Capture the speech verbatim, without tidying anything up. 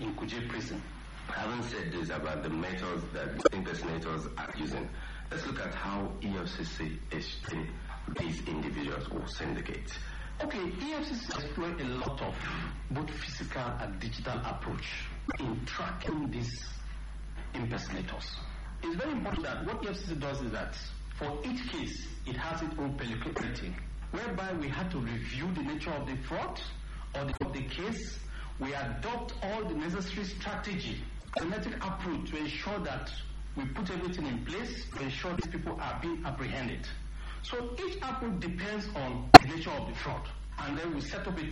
in Kuje prison. Having said this about the methods that impersonators are using, let's look at how E F C C is treating these individuals or syndicates. Okay, E F C C explored a lot of both physical and digital approach in tracking these impersonators. It's very important that what E F C C does is that for each case, it has its own pellicle, whereby we had to review the nature of the fraud or the, of the case. We adopt all the necessary strategy, genetic approach to ensure that we put everything in place to ensure these people are being apprehended. So each approach depends on the nature of the fraud, and then we set up a